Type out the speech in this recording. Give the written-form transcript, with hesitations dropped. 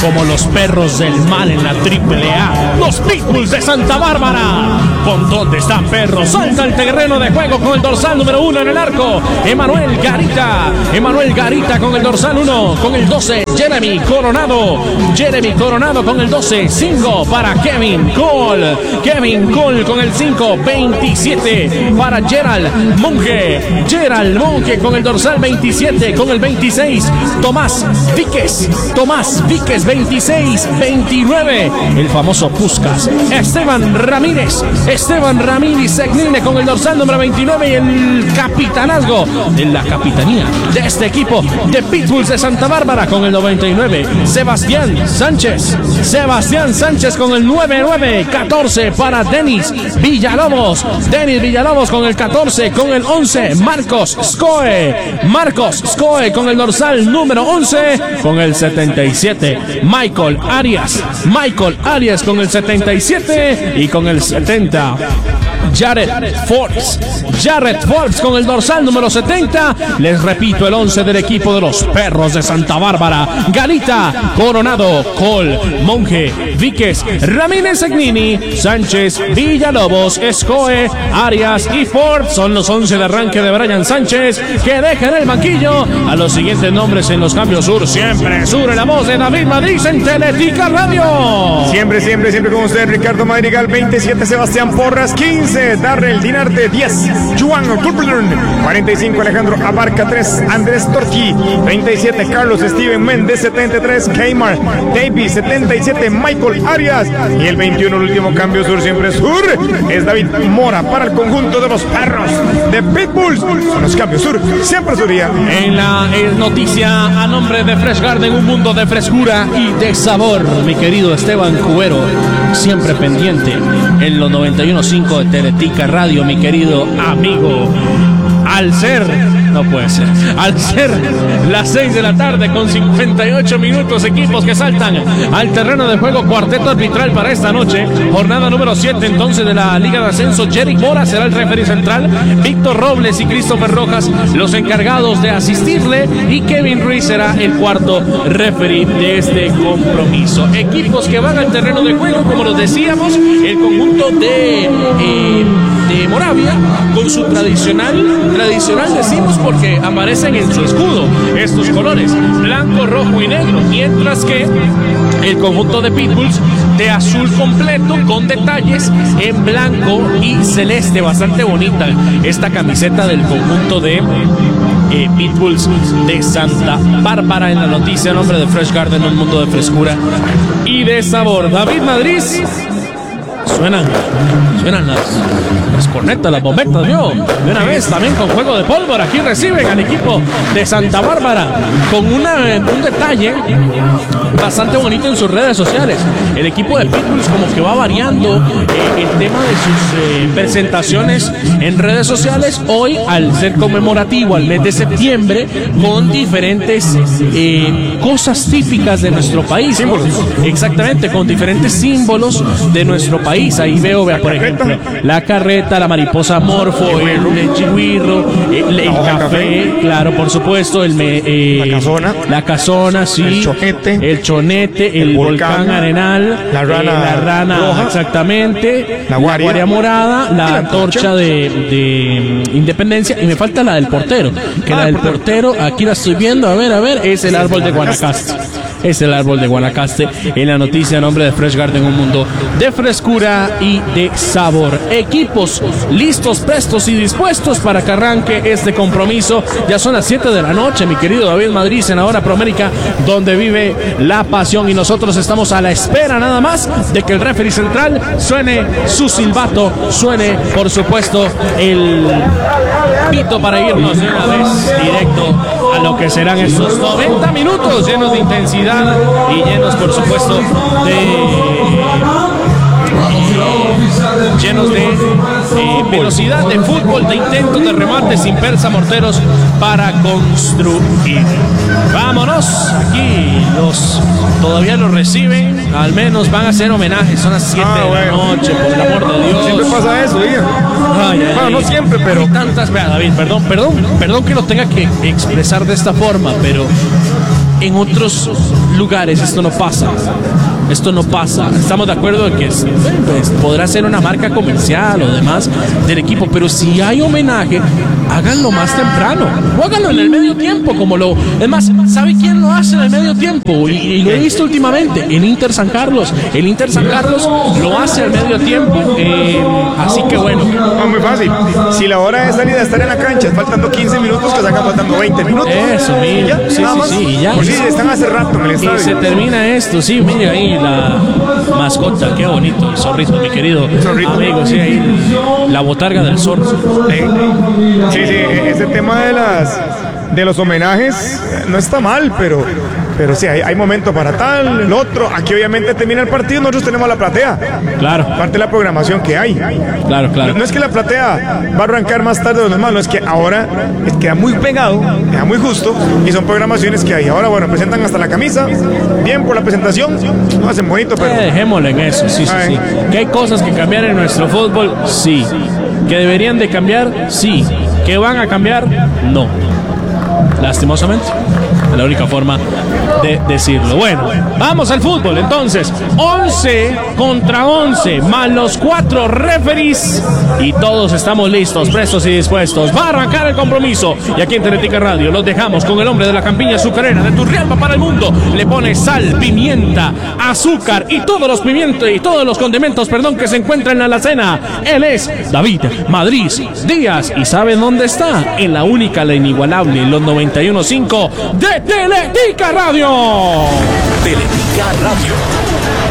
como los perros del mal en la AAA, los Pitbulls de Santa Bárbara. ¿Con dónde están, perros? Salta el terreno de juego con el dorsal número 1 en el arco, Emanuel Garita. Emanuel Garita con el dorsal 1, con el 12, Jeremy Coronado. Jeremy Coronado con el 12, 5 para Kevin Cole. Kevin Cole con el 5, 27 para Gerald Monge. Gerald Monge con el dorsal 27, con el 26, Tomás Víquez. Tomás Víquez, 26, 29, el famoso Puskas. Esteban Ramírez Segnine con el dorsal número 29 y el capitanazgo de la capitanía de este equipo de Pitbulls de Santa Bárbara con el 99, Sebastián Sánchez con el 99, 14 para Denis Villalobos con el 14, con el 11, Marcos Scoe con el dorsal número 11, con el 77, Michael Arias con el 77 y con el 70, Jared Forbes con el dorsal número 70. Les repito, el 11 del equipo de los Perros de Santa Bárbara: Garita, Coronado, Cole, Monge, Víquez, Ramírez Segnini, Sánchez, Villalobos, Scoe, Arias y Forbes. Son los 11 de arranque de Brian Sánchez, que deja en el banquillo a los siguientes nombres en los cambios. Siempre Sur, en la voz de David Madrid en Teletica Radio. Siempre con usted, Ricardo Madrigal. 27, Sebastián Porras. 15, Darrell Dinarte. 10, Juan Culpern. 45, Alejandro Abarca. 3, Andrés Torqui. 37, Carlos Steven Méndez. 73, Keymar Davis. 77, Michael Arias. Y el 21, el último cambio Sur, siempre Sur, es David Mora para el conjunto de los Perros de Pitbulls. Son los cambios Sur, siempre Suría. En la noticia a nombre de Fresh Garden, un mundo de frescura y de sabor, mi querido Esteban Cubero, siempre pendiente en los 91.5 de Teletica Radio, mi querido amigo. Al ser las 6 de la tarde con 58 minutos, equipos que saltan al terreno de juego. Cuarteto arbitral para esta noche, jornada número 7 entonces de la Liga de Ascenso. Jerry Mora será el referee central, Víctor Robles y Christopher Rojas los encargados de asistirle, y Kevin Ruiz será el cuarto referee de este compromiso. Equipos que van al terreno de juego, como los decíamos, el conjunto de Moravia con su tradicional decimos porque aparecen en su escudo estos colores, blanco, rojo y negro, mientras que el conjunto de Pitbulls de azul completo con detalles en blanco y celeste. Bastante bonita esta camiseta del conjunto de Pitbulls de Santa Bárbara. En la noticia a nombre de Fresh Garden, un mundo de frescura y de sabor. David Madrid. Suenan las cornetas, las bombetas, ¿vio? De una vez también con juego de pólvora. Aquí reciben al equipo de Santa Bárbara con un detalle bastante bonito en sus redes sociales. El equipo de Pitbulls como que va variando el tema de sus presentaciones en redes sociales. Hoy, al ser conmemorativo al mes de septiembre, con diferentes cosas típicas de nuestro país, ¿no? Exactamente, con diferentes símbolos de nuestro país. Ahí veo, por ejemplo, la carreta, la mariposa morfo, el chigüirro, el café, claro, por supuesto, la casona, sí, el chonete, el volcán arenal, la rana roja, exactamente, la guaria morada, la antorcha de Independencia, y me falta la del portero, que la del portero, aquí la estoy viendo, a ver, es el árbol de Guanacaste. Es el árbol de Guanacaste. En la noticia a nombre de Fresh Garden, un mundo de frescura y de sabor. Equipos listos, prestos y dispuestos para que arranque este compromiso. Ya son las 7 de la noche, mi querido David Madrid, en la hora Promérica, donde vive la pasión, y nosotros estamos a la espera nada más de que el referee central suene su silbato, suene por supuesto el pito, para irnos de una vez directo a lo que serán estos 90 minutos llenos de intensidad y llenos, por supuesto, llenos de velocidad, de fútbol, de intentos, de remates sin persa, morteros para construir. Vámonos, aquí todavía los reciben, al menos van a hacer homenajes, son las 7 de la noche, por el amor de Dios. Siempre pasa eso, bueno, no siempre, pero tantas. Vea, David, perdón que lo tenga que expresar de esta forma, pero en otros lugares esto no pasa. Esto no pasa. Estamos de acuerdo en que pues, podrá ser una marca comercial o demás del equipo, pero si hay homenaje, háganlo más temprano o háganlo en el medio tiempo, como lo... Es más, ¿sabe quién lo hace en el medio tiempo? Y lo he visto últimamente, el Inter San Carlos. El Inter San Carlos lo hace al medio tiempo, así que bueno. No, muy fácil. Si la hora de salida estar en la cancha, faltando 15 minutos, que sacan faltando 20 minutos. Eso, mira. Sí, y ya. Pues sí, están hace rato en el estadio. Y se termina esto, sí, mira ahí la mascota, qué bonito, el zorrito, mi querido amigo, sí, ahí la botarga del zorro. Sí, ese tema de los homenajes no está mal, pero sí, hay momento para tal, el otro. Aquí obviamente termina el partido, nosotros tenemos la platea. Claro. Parte de la programación que hay. Claro. No es que la platea va a arrancar más tarde de lo normal, no es que ahora queda muy pegado, queda muy justo, y son programaciones que hay. Ahora, bueno, presentan hasta la camisa, bien por la presentación, no hacen bonito, pero... dejémosle en eso, sí. Que hay cosas que cambiar en nuestro fútbol, sí. Que deberían de cambiar, sí. Que van a cambiar, no. Lastimosamente, es la única forma de decirlo. Bueno, vamos al fútbol entonces. 11 contra 11, más los 4 referees, y todos estamos listos, prestos y dispuestos. Va a arrancar el compromiso, y aquí en Teletica Radio los dejamos con el hombre de la campiña azucarera de Turrialba para el mundo. Le pone sal, pimienta, azúcar y todos los pimientos y todos los condimentos, que se encuentran en la alacena. Él es David Madrid Díaz, y ¿sabe dónde está? En la única, la inigualable, en los 91.5 de Teletica Radio. Teletica Radio.